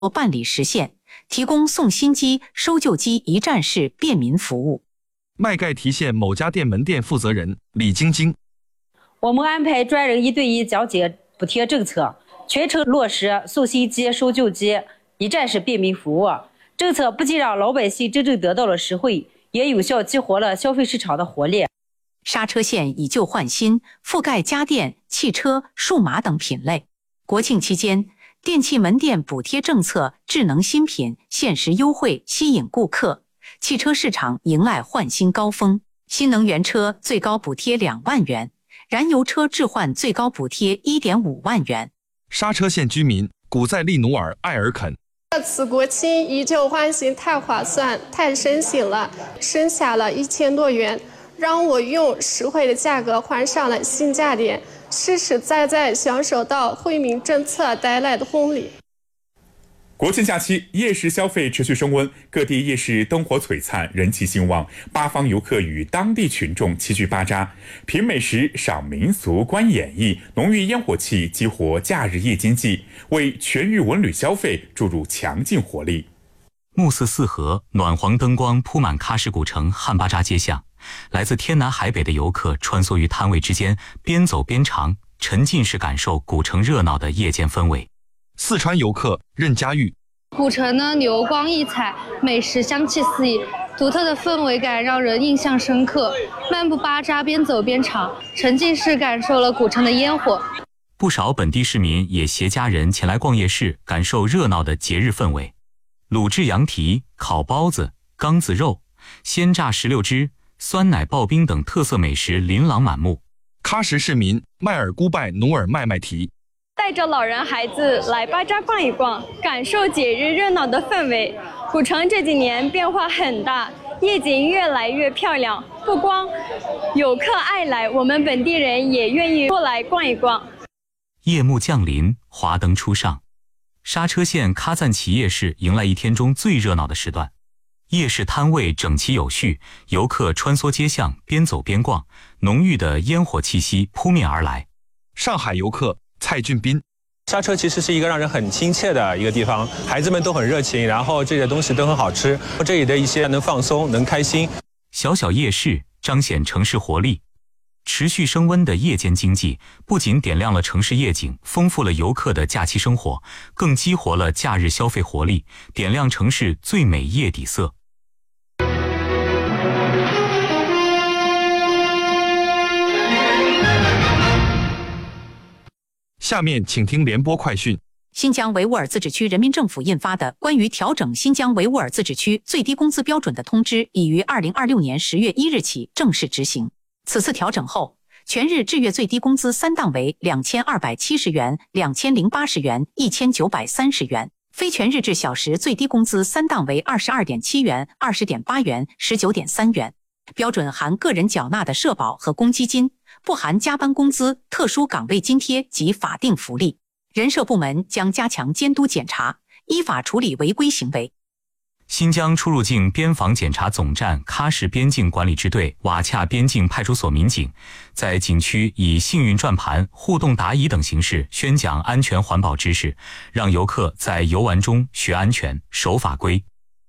办理实现，提供送新机、收旧机一站式便民服务。 麦盖提县某家店门店负责人李晶晶： 我们安排专人1对1讲解补贴政策，全程落实送新机、收旧机一站式便民服务。政策不仅让老百姓真正得到了实惠，也有效激活了消费市场的活力。 刹车线以旧换新，覆盖家电、汽车、数码等品类。国庆期间，电器门店补贴政策、智能新品限时优惠吸引顾客，汽车市场迎来换新高峰。新能源车最高补贴2万元，燃油车置换最高补贴1.5万元。 刹车县居民古在利努尔艾尔肯： 这次国庆以旧换新太划算，太省心了，省下了1000多元，让我用实惠的价格换上了新家电，实实在在享受到惠民政策带来的红利。 国庆假期，夜市消费持续升温，各地夜市灯火璀璨，人气兴旺，八方游客与当地群众齐聚巴扎，品美食、赏民俗、观演艺，浓郁烟火气激活假日夜经济，为全域文旅消费注入强劲活力。 暮色四合，暖黄灯光铺满喀什古城汉巴扎街巷，来自天南海北的游客穿梭于摊位之间，边走边尝，沉浸式感受古城热闹的夜间氛围。 四川游客任佳玉： 古城呢流光溢彩，美食香气四溢，独特的氛围感让人印象深刻。漫步巴扎，边走边尝，沉浸式感受了古城的烟火。 不少本地市民也携家人前来逛夜市，感受热闹的节日氛围。卤制羊蹄、烤包子、缸子肉、鲜榨16只、酸奶刨冰等特色美食琳琅满目。 喀什市民迈尔姑拜努尔麦麦提： 带着老人孩子来巴扎逛一逛，感受节日热闹的氛围。古城这几年变化很大，夜景越来越漂亮，不光游客爱来，我们本地人也愿意过来逛一逛。 夜幕降临，华灯初上，刹车县喀赞旗夜市迎来一天中最热闹的时段。夜市摊位整齐有序，游客穿梭街巷，边走边逛，浓郁的烟火气息扑面而来。 上海游客蔡俊斌： 刹车其实是一个让人很亲切的一个地方，孩子们都很热情，然后这些东西都很好吃，这里的一些能放松能开心。 小小夜市彰显城市活力。持续升温的夜间经济不仅点亮了城市夜景，丰富了游客的假期生活，更激活了假日消费活力，点亮城市最美夜底色。 下面请听联播快讯。 新疆维吾尔自治区人民政府印发的关于调整新疆维吾尔自治区最低工资标准的通知已于2026年10月1日起正式执行。此次调整后，全日至月最低工资3档为2270元、2080元、1930元；非全日至小时最低工资3档为22.7元、20.8元、19.3元。标准含个人缴纳的社保和公积金，不含加班工资、特殊岗位津贴及法定福利。人社部门将加强监督检查，依法处理违规行为。 新疆出入境边防检查总站喀什边境管理支队瓦恰边境派出所民警在景区以幸运转盘、互动答疑等形式宣讲安全环保知识，让游客在游玩中学安全、守法规。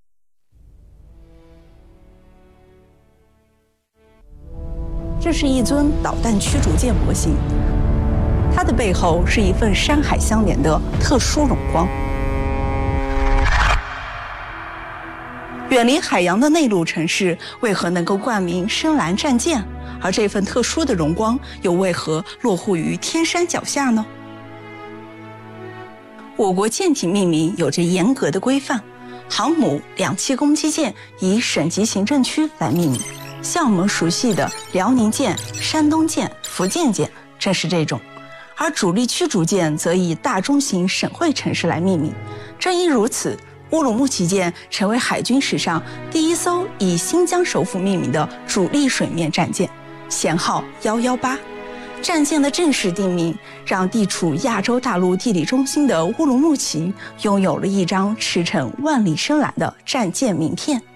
这是一尊导弹驱逐舰模型，它的背后是一份山海相连的特殊荣光。远离海洋的内陆城市为何能够冠名深蓝战舰，而这份特殊的荣光又为何落户于天山脚下呢？我国舰艇命名有着严格的规范，航母、两栖攻击舰以省级行政区来命名，像我们熟悉的辽宁舰、山东舰、福建舰正是这种，而主力驱逐舰则以大中型省会城市来命名。正因如此，乌鲁木齐舰成为海军史上第一艘以新疆首府命名的主力水面战舰，舷号118。战舰的正式定名，让地处亚洲大陆地理中心的乌鲁木齐拥有了一张驰骋万里深蓝的战舰名片。